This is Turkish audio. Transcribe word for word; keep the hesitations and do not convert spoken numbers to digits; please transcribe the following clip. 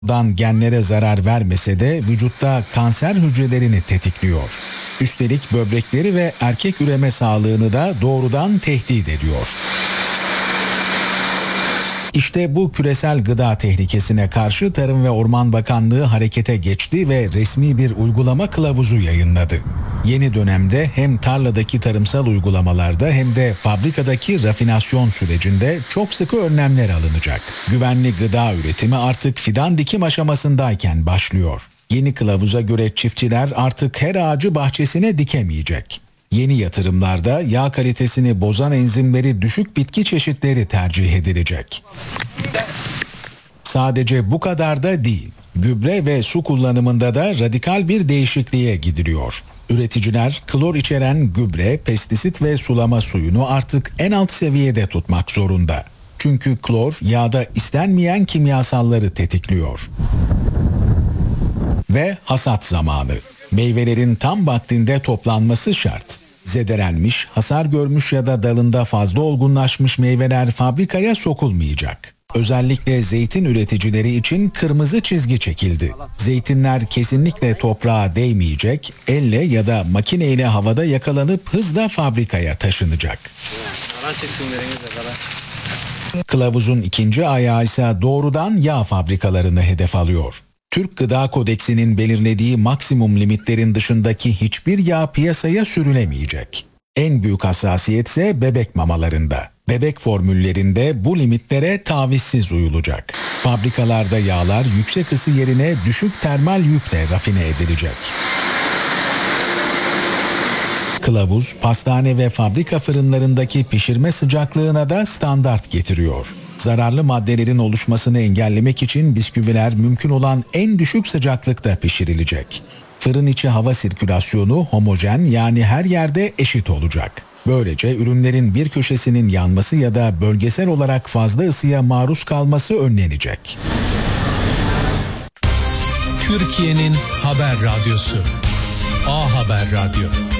dan genlere zarar vermese de vücutta kanser hücrelerini tetikliyor. Üstelik böbrekleri ve erkek üreme sağlığını da doğrudan tehdit ediyor. İşte bu küresel gıda tehlikesine karşı Tarım ve Orman Bakanlığı harekete geçti ve resmi bir uygulama kılavuzu yayınladı. Yeni dönemde hem tarladaki tarımsal uygulamalarda hem de fabrikadaki rafinasyon sürecinde çok sıkı önlemler alınacak. Güvenli gıda üretimi artık fidan dikim aşamasındayken başlıyor. Yeni kılavuza göre çiftçiler artık her ağacı bahçesine dikemeyecek. Yeni yatırımlarda yağ kalitesini bozan enzimleri düşük bitki çeşitleri tercih edilecek. Sadece bu kadar da değil. Gübre ve su kullanımında da radikal bir değişikliğe gidiliyor. Üreticiler klor içeren gübre, pestisit ve sulama suyunu artık en alt seviyede tutmak zorunda. Çünkü klor yağda istenmeyen kimyasalları tetikliyor. Ve hasat zamanı. Meyvelerin tam vaktinde toplanması şart. Zedelenmiş, hasar görmüş ya da dalında fazla olgunlaşmış meyveler fabrikaya sokulmayacak. Özellikle zeytin üreticileri için kırmızı çizgi çekildi. Zeytinler kesinlikle toprağa değmeyecek, elle ya da makineyle havada yakalanıp hızla fabrikaya taşınacak. Kılavuzun ikinci ayağı ise doğrudan yağ fabrikalarını hedef alıyor. Türk Gıda Kodeksinin belirlediği maksimum limitlerin dışındaki hiçbir yağ piyasaya sürülemeyecek. En büyük hassasiyet ise bebek mamalarında. Bebek formüllerinde bu limitlere tavizsiz uyulacak. Fabrikalarda yağlar yüksek ısı yerine düşük termal yükle rafine edilecek. Kılavuz, pastane ve fabrika fırınlarındaki pişirme sıcaklığına da standart getiriyor. Zararlı maddelerin oluşmasını engellemek için bisküviler mümkün olan en düşük sıcaklıkta pişirilecek. Fırın içi hava sirkülasyonu homojen, yani her yerde eşit olacak. Böylece ürünlerin bir köşesinin yanması ya da bölgesel olarak fazla ısıya maruz kalması önlenecek. Türkiye'nin haber radyosu A Haber Radyo.